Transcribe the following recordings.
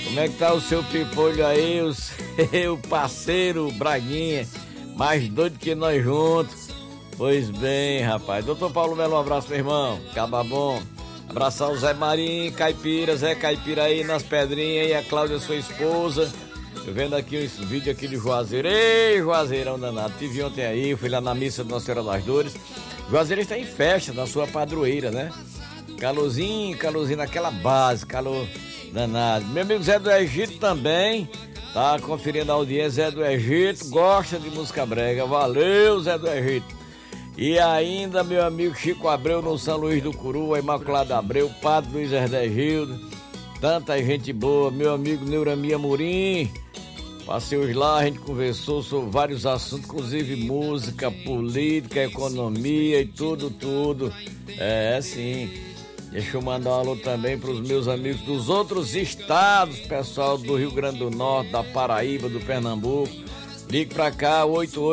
Como é que tá o seu pipolho aí, o seu parceiro Braguinha, mais doido que nós juntos? Pois bem, rapaz. Doutor Paulo Melo, um abraço, meu irmão. Caba bom. Abraçar o Zé Marinho, Caipira, Zé Caipira aí nas pedrinhas e a Cláudia, sua esposa. Eu vendo aqui esse vídeo aqui de Juazeiro. Ei, Juazeirão danado. Tive ontem aí, fui lá na missa de Nossa Senhora das Dores. Juazeiro está em festa, na sua padroeira, né? Calorzinho naquela base, calor danado. Meu amigo Zé do Egito também tá conferindo a audiência. Zé do Egito gosta de música brega. Valeu, Zé do Egito. E ainda meu amigo Chico Abreu no São Luís do Curu, a Imaculada Abreu, Padre Luiz Herdegildo, tanta gente boa, meu amigo Neuramia Murim. Passei hoje lá, a gente conversou sobre vários assuntos, inclusive música, política, economia e tudo. É, sim. Deixa eu mandar um alô também para os meus amigos dos outros estados, pessoal do Rio Grande do Norte, da Paraíba, do Pernambuco. Ligue pra cá,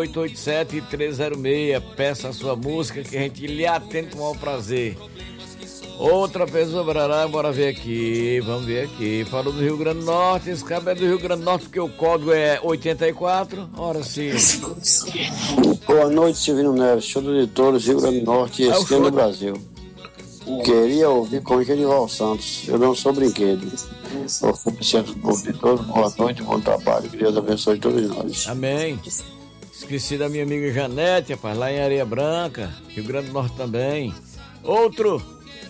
8887-306, peça a sua música que a gente lhe atende com o maior prazer. Outra pessoa, bora ver aqui, vamos ver aqui. Falou do Rio Grande do Norte, esse cabo é do Rio Grande do Norte porque o código é 84, ora sim. Boa noite, Silvino Neves, show do Editores, Rio Grande do Norte e esquema do Brasil. Queria ouvir com Genival Santos, eu não sou brinquedo. Oferecendo por de todos, boa noite, bom trabalho, que Deus abençoe todos nós. Amém. Esqueci da minha amiga Janete, rapaz, lá em Areia Branca, Rio Grande do Norte também. Outro.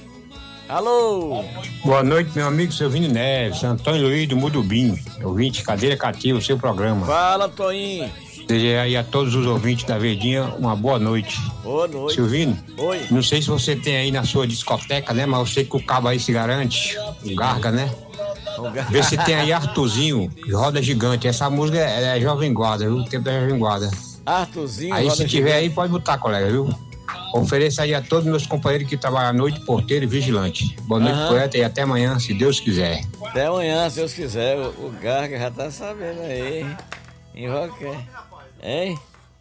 Alô. Boa noite, meu amigo Silvino Neves, Antônio Luiz do Mudubim, ouvinte, cadeira cativa, o seu programa. Fala, Toinho. Desejo aí a todos os ouvintes da Verdinha uma boa noite. Boa noite. Silvino, oi. Não sei se você tem aí na sua discoteca, né? Mas eu sei que o cabo aí se garante, o Garga, né? Vê se tem aí Arthurzinho, Roda Gigante. Essa música é Jovem Guarda, viu? O tempo da Jovem Guarda. Arthurzinho, aí Roda se tiver Gigante. aí, pode botar, colega, viu? Ofereço aí a todos meus companheiros que trabalham à noite, porteiro e vigilante. Boa noite, poeta, e até amanhã, se Deus quiser. Até amanhã, se Deus quiser. O Garga já tá sabendo aí. Invoca. Hein?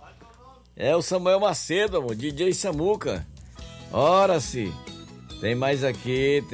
É o Samuel Macedo, amor, DJ Samuca. Ora se. Tem mais aqui.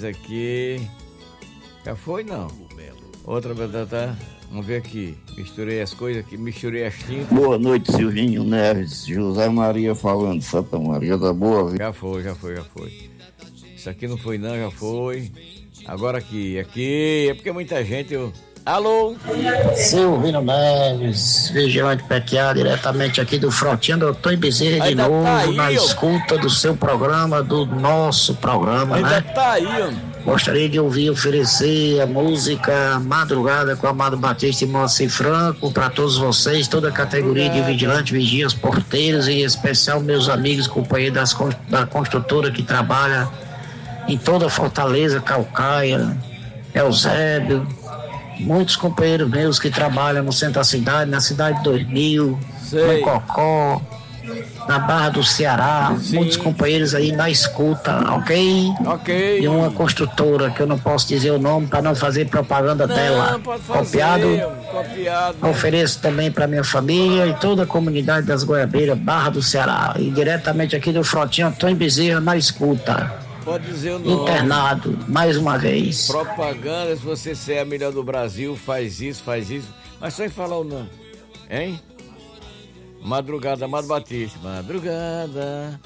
Já foi, não? Outra batata. Vamos ver aqui. Misturei as coisas aqui, misturei as tintas. Boa noite, Silvinho Neves. José Maria falando, Santa Maria da Boa Vida. Já foi. Isso aqui não foi não, já foi. Agora aqui. É porque muita gente... Alô? Silvino Neves, vigilante pequeno, diretamente aqui do Frontinha do Antônio Bezerra de novo, tá aí, na escuta do seu programa, do nosso programa, ainda né? Tá aí, ó. Gostaria de oferecer a música Madrugada com Amado Batista e Moacir Franco para todos vocês, toda a categoria de vigilantes, vigias, porteiros e em especial meus amigos, companheiros da construtora que trabalha em toda Fortaleza, Calcaia, Eusébio, muitos companheiros meus que trabalham no centro da cidade, na cidade de 2000, no Cocó, na Barra do Ceará. Sim. Muitos companheiros aí na escuta, ok? E uma construtora que eu não posso dizer o nome para não fazer propaganda dela. Copiado. Ofereço também para minha família e toda a comunidade das Goiabeiras, Barra do Ceará. E diretamente aqui do Frontinho, Antônio Bezerra na escuta. Pode dizer o nome. Internado, mais uma vez. Propaganda, se você ser a melhor do Brasil, faz isso. Mas sem falar o nome. Hein? Madrugada, Amado Batista. Madrugada.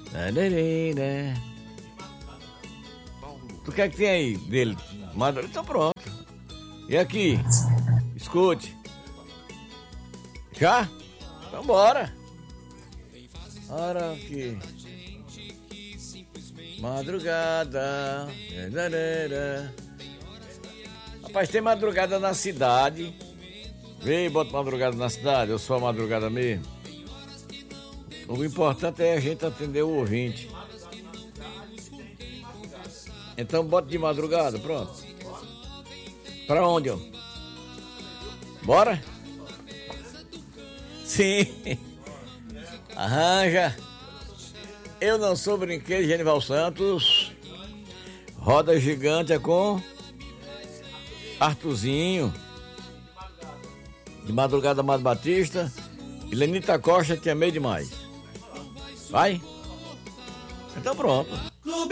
Tu quer que tem aí dele? Então pronto. E aqui? Escute. Já? Então bora. Ora aqui. Madrugada. Rapaz, tem madrugada na cidade. Vem, bota madrugada na cidade. Eu sou a madrugada mesmo. O importante é a gente atender o ouvinte. Então bota de madrugada, pronto. Pra onde, ó? Bora? Sim. Arranja. Eu não sou brinquedo, Genival Santos. Roda Gigante é com Arthurzinho. De madrugada, Amado Batista. E Lenita Costa, Te Amei Demais. Vai? Então pronto.